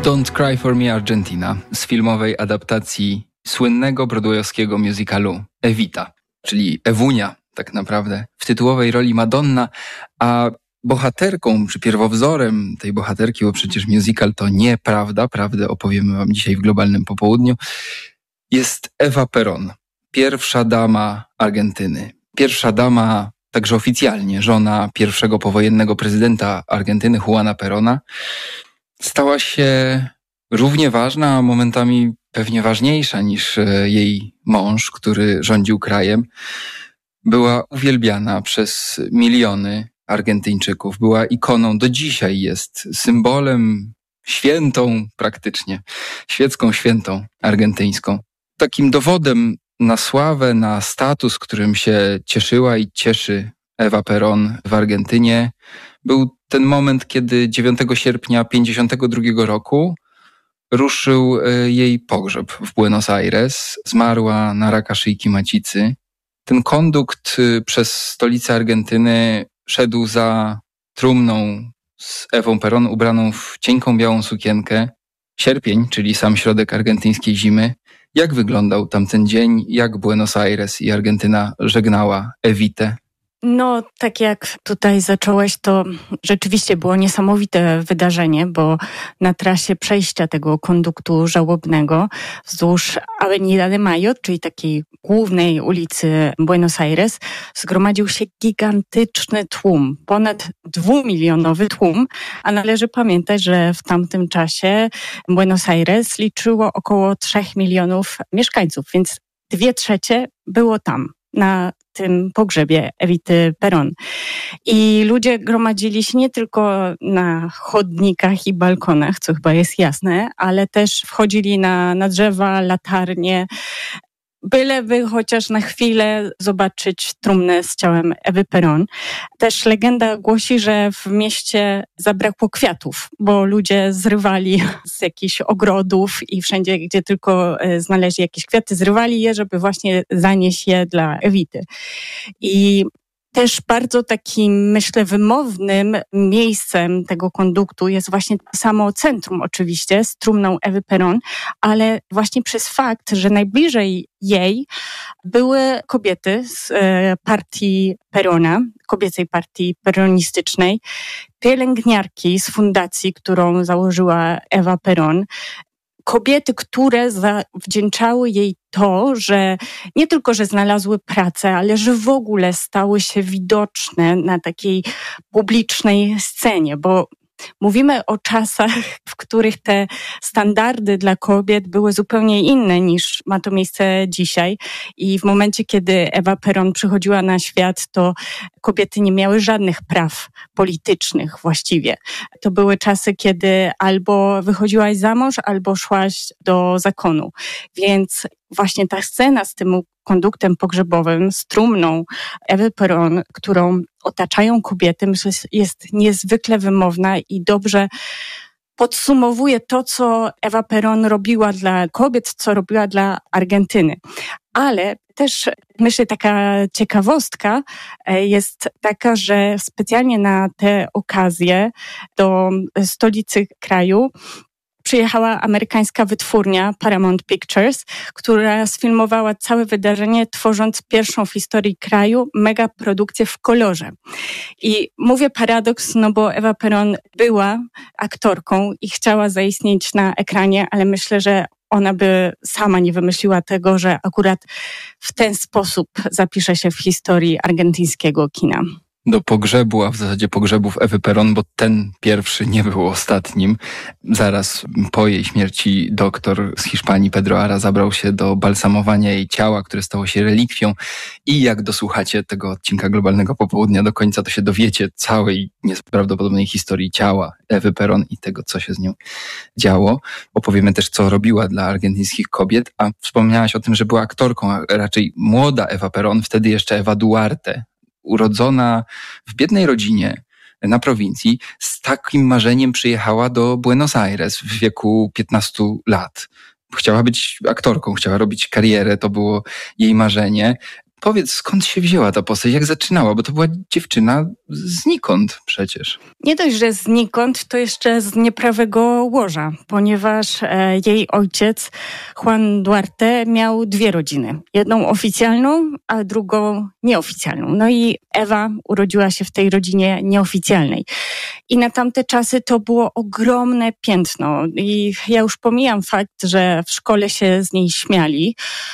Don't Cry for Me Argentina z filmowej adaptacji słynnego broadwayowskiego musicalu Evita, czyli Ewunia tak naprawdę, w tytułowej roli Madonna, a bohaterką czy pierwowzorem tej bohaterki, bo przecież musical to nieprawda, prawdę opowiemy wam dzisiaj w Globalnym Popołudniu, jest Eva Perón, pierwsza dama Argentyny. Pierwsza dama, także oficjalnie, żona pierwszego powojennego prezydenta Argentyny, Juana Perona. Stała się równie ważna, a momentami pewnie ważniejsza niż jej mąż, który rządził krajem. Była uwielbiana przez miliony Argentyńczyków. Była ikoną, do dzisiaj jest symbolem, świętą praktycznie, świecką świętą argentyńską. Takim dowodem na sławę, na status, którym się cieszyła i cieszy Eva Perón w Argentynie, był ten moment, kiedy 9 sierpnia 1952 roku ruszył jej pogrzeb w Buenos Aires. Zmarła na raka szyjki macicy. Ten kondukt przez stolicę Argentyny szedł za trumną z Ewą Perón ubraną w cienką białą sukienkę. Sierpień, czyli sam środek argentyńskiej zimy. Jak wyglądał tamten dzień? Jak Buenos Aires i Argentyna żegnała Evitę? No, tak jak tutaj zacząłeś, to rzeczywiście było niesamowite wydarzenie, bo na trasie przejścia tego konduktu żałobnego wzdłuż Avenida de Mayo, czyli takiej głównej ulicy Buenos Aires, zgromadził się gigantyczny tłum, ponad 2-milionowy tłum, a należy pamiętać, że w tamtym czasie Buenos Aires liczyło około 3 milionów mieszkańców, więc 2/3 było tam, na tym pogrzebie Evity Perón. I ludzie gromadzili się nie tylko na chodnikach i balkonach, co chyba jest jasne, ale też wchodzili na drzewa, latarnie, byleby chociaż na chwilę zobaczyć trumnę z ciałem Ewy Perón. Też legenda głosi, że w mieście zabrakło kwiatów, bo ludzie zrywali z jakichś ogrodów i wszędzie, gdzie tylko znaleźli jakieś kwiaty, zrywali je, żeby właśnie zanieść je dla Evity. I też bardzo takim, myślę, wymownym miejscem tego konduktu jest właśnie samo centrum oczywiście z trumną Ewy Perón, ale właśnie przez fakt, że najbliżej jej były kobiety z partii Perona, kobiecej partii peronistycznej, pielęgniarki z fundacji, którą założyła Eva Perón, kobiety, które zawdzięczały jej to, że nie tylko, że znalazły pracę, ale że w ogóle stały się widoczne na takiej publicznej scenie, bo mówimy o czasach, w których te standardy dla kobiet były zupełnie inne niż ma to miejsce dzisiaj. I w momencie, kiedy Eva Perón przychodziła na świat, to kobiety nie miały żadnych praw politycznych właściwie. To były czasy, kiedy albo wychodziłaś za mąż, albo szłaś do zakonu. Więc właśnie ta scena z tym konduktem pogrzebowym, z trumną Ewy Perón, którą otaczają kobiety, myślę, jest niezwykle wymowna i dobrze podsumowuje to, co Eva Perón robiła dla kobiet, co robiła dla Argentyny. Ale też, myślę, taka ciekawostka jest taka, że specjalnie na tę okazję do stolicy kraju przyjechała amerykańska wytwórnia Paramount Pictures, która sfilmowała całe wydarzenie, tworząc pierwszą w historii kraju megaprodukcję w kolorze. I mówię paradoks, no bo Eva Perón była aktorką i chciała zaistnieć na ekranie, ale myślę, że ona by sama nie wymyśliła tego, że akurat w ten sposób zapisze się w historii argentyńskiego kina. Do pogrzebu, a w zasadzie pogrzebów Ewy Perón, bo ten pierwszy nie był ostatnim. Zaraz po jej śmierci doktor z Hiszpanii Pedro Ara zabrał się do balsamowania jej ciała, które stało się relikwią. I jak dosłuchacie tego odcinka Globalnego Popołudnia do końca, to się dowiecie całej nieprawdopodobnej historii ciała Ewy Perón i tego, co się z nią działo. Opowiemy też, co robiła dla argentyńskich kobiet, a wspomniałaś o tym, że była aktorką, a raczej młoda Eva Perón, wtedy jeszcze Ewa Duarte, urodzona w biednej rodzinie na prowincji, z takim marzeniem przyjechała do Buenos Aires w wieku 15 lat. Chciała być aktorką, chciała robić karierę, to było jej marzenie. Powiedz, skąd się wzięła ta postać, jak zaczynała, bo to była dziewczyna znikąd przecież. Nie dość, że znikąd, to jeszcze z nieprawego łoża, ponieważ jej ojciec, Juan Duarte, miał 2 rodziny. Jedną oficjalną, a drugą nieoficjalną. No i Ewa urodziła się w tej rodzinie nieoficjalnej. I na tamte czasy to było ogromne piętno. I ja już pomijam fakt, że w szkole się z niej śmiali,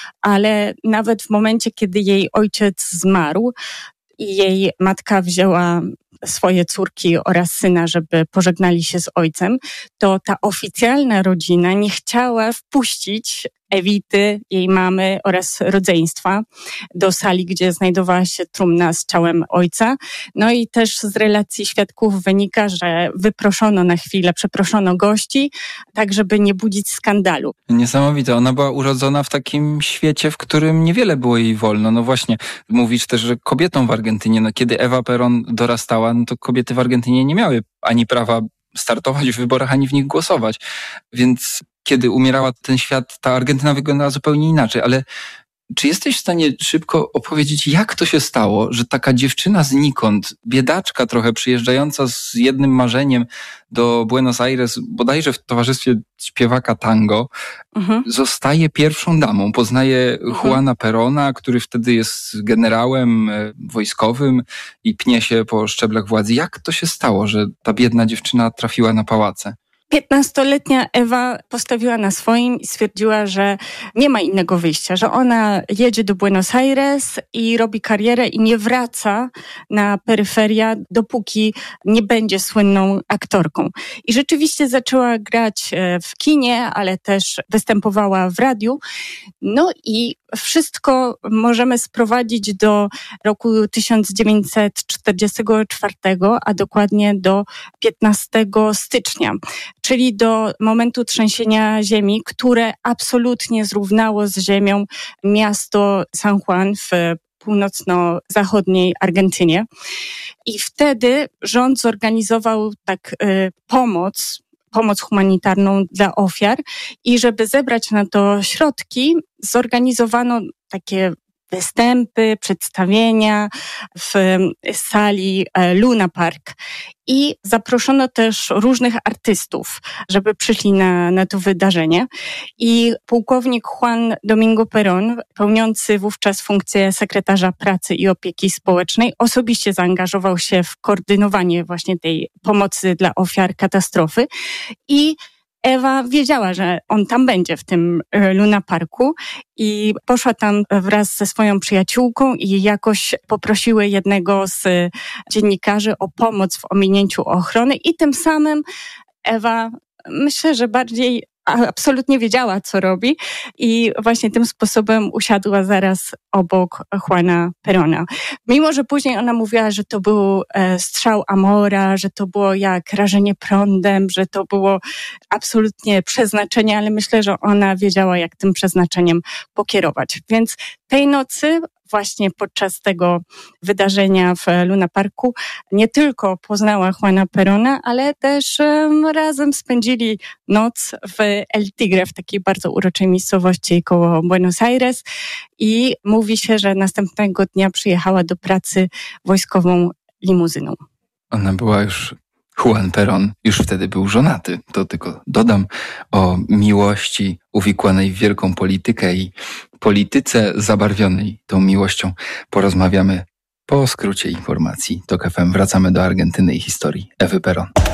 ale nawet w momencie, kiedy jej ojciec zmarł i jej matka wzięła swoje córki oraz syna, żeby pożegnali się z ojcem, to ta oficjalna rodzina nie chciała wpuścić Ewity, jej mamy oraz rodzeństwa do sali, gdzie znajdowała się trumna z ciałem ojca. No i też z relacji świadków wynika, że wyproszono na chwilę, przeproszono gości, tak żeby nie budzić skandalu. Niesamowite. Ona była urodzona w takim świecie, w którym niewiele było jej wolno. No właśnie, mówisz też, że kobietom w Argentynie, no kiedy Ewa Perón dorastała, no to kobiety w Argentynie nie miały ani prawa startować w wyborach, ani w nich głosować. Więc kiedy umierała ten świat, ta Argentyna wyglądała zupełnie inaczej. Ale czy jesteś w stanie szybko opowiedzieć, jak to się stało, że taka dziewczyna znikąd, biedaczka trochę przyjeżdżająca z jednym marzeniem do Buenos Aires, bodajże w towarzystwie śpiewaka tango, zostaje pierwszą damą, poznaje Juana Perona, który wtedy jest generałem wojskowym i pnie się po szczeblach władzy. Jak to się stało, że ta biedna dziewczyna trafiła na pałace? 15-letnia Ewa postawiła na swoim i stwierdziła, że nie ma innego wyjścia, że ona jedzie do Buenos Aires i robi karierę i nie wraca na peryferia, dopóki nie będzie słynną aktorką. I rzeczywiście zaczęła grać w kinie, ale też występowała w radiu. No i wszystko możemy sprowadzić do roku 1944, a dokładnie do 15 stycznia, czyli do momentu trzęsienia ziemi, które absolutnie zrównało z ziemią miasto San Juan w północno-zachodniej Argentynie. I wtedy rząd zorganizował pomoc humanitarną dla ofiar i żeby zebrać na to środki, zorganizowano takie występy, przedstawienia w sali Luna Park i zaproszono też różnych artystów, żeby przyszli na to wydarzenie. I pułkownik Juan Domingo Perón, pełniący wówczas funkcję sekretarza pracy i opieki społecznej, osobiście zaangażował się w koordynowanie właśnie tej pomocy dla ofiar katastrofy i Ewa wiedziała, że on tam będzie w tym Luna Parku i poszła tam wraz ze swoją przyjaciółką i jakoś poprosiły jednego z dziennikarzy o pomoc w ominięciu ochrony i tym samym Ewa, myślę, że bardziej absolutnie wiedziała, co robi i właśnie tym sposobem usiadła zaraz obok Juana Perona. Mimo, że później ona mówiła, że to był strzał Amora, że to było jak rażenie prądem, że to było absolutnie przeznaczenie, ale myślę, że ona wiedziała, jak tym przeznaczeniem pokierować. Więc tej nocy właśnie podczas tego wydarzenia w Luna Parku nie tylko poznała Juana Perona, ale też razem spędzili noc w El Tigre, w takiej bardzo uroczej miejscowości koło Buenos Aires i mówi się, że następnego dnia przyjechała do pracy wojskową limuzyną. Ona była już... Juan Perón już wtedy był żonaty. To tylko dodam o miłości uwikłanej w wielką politykę i polityce zabarwionej tą miłością. Porozmawiamy po skrócie informacji TOK FM. Wracamy do Argentyny i historii Ewy Perón.